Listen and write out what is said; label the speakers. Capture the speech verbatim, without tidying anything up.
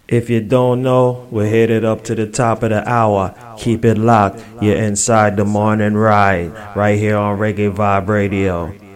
Speaker 1: If you don't know, we're headed up to the top of the hour. Keep it locked. You're inside the morning ride, right here on Reggae Vibe Radio.